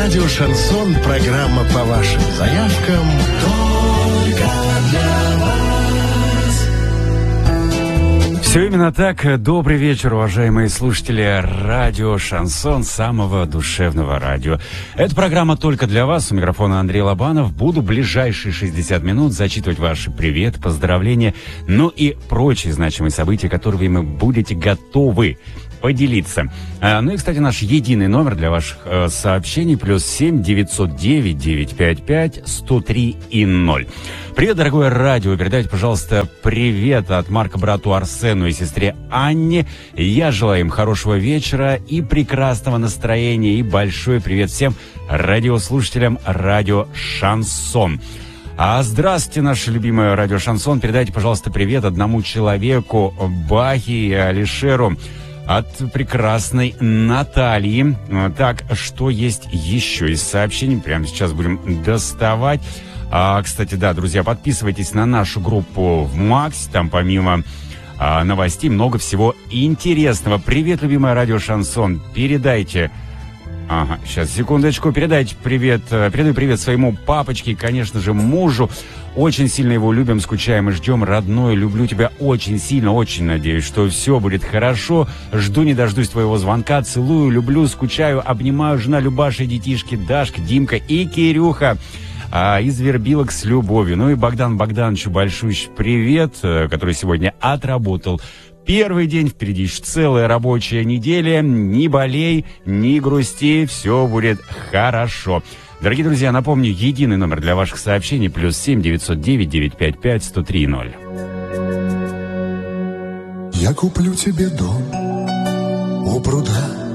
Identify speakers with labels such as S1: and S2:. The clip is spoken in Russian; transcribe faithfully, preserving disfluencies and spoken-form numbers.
S1: Радио «Шансон», программа по вашим заявкам. Только для вас.
S2: Все именно так. Добрый вечер, уважаемые слушатели радио «Шансон», самого душевного радио. Эта программа только для вас. У микрофона Андрей Лобанов. Буду ближайшие шестьдесят минут зачитывать ваши привет, поздравления, ну и прочие значимые события, которыми вы будете готовы поделиться. А, ну и, кстати, наш единый номер для ваших э, сообщений плюс семь девятьсот девять девятьсот пятьдесят пять сто три и ноль. Привет, дорогое радио. Передайте, пожалуйста, привет от Марка брату Арсену и сестре Анне. Я желаю им хорошего вечера и прекрасного настроения. И большой привет всем радиослушателям радио «Шансон». А здравствуйте, наше любимое радио «Шансон». Передайте, пожалуйста, привет одному человеку, Бахе и Алишеру, от прекрасной Натальи. Так, что есть еще из сообщений? Прямо сейчас будем доставать. А, кстати, да, друзья, подписывайтесь на нашу группу в Макс. Там помимо а, новостей много всего интересного. Привет, любимое радио «Шансон». Передайте... Ага, сейчас, секундочку. Передайте привет, передаю привет своему папочке и, конечно же, мужу. Очень сильно его любим, скучаем и ждем. Родной, люблю тебя очень сильно, очень надеюсь, что все будет хорошо. Жду не дождусь твоего звонка. Целую, люблю, скучаю, обнимаю. Жена Любаша, детишки Дашка, Димка и Кирюха а, из Вербилок с любовью. Ну и Богдан Богдановичу большущий привет, который сегодня отработал первый день, впереди еще целая рабочая неделя. Не болей, не грусти, все будет хорошо. Дорогие друзья, напомню, единый номер для ваших сообщений плюс семь девятьсот девять девятьсот пятьдесят пять сто три ноль.
S3: Я куплю тебе дом у пруда,